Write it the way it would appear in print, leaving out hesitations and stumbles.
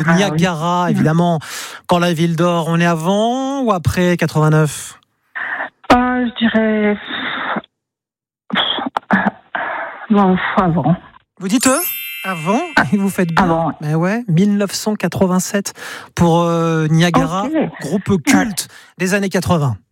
Niagara, évidemment, quand la ville dort, on est avant ou après 89 ? Je dirais... Non, avant. Vous dites avant, et vous faites bien. Avant. Mais ouais, 1987 pour Niagara, Okay. groupe culte des années 80.